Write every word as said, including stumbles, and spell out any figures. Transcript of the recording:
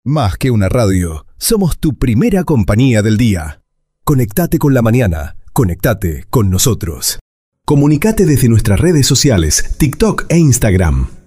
Más que una radio, somos tu primera compañía del día. Conectate con la mañana, conectate con nosotros. Comunicate desde nuestras redes sociales, TikTok e Instagram.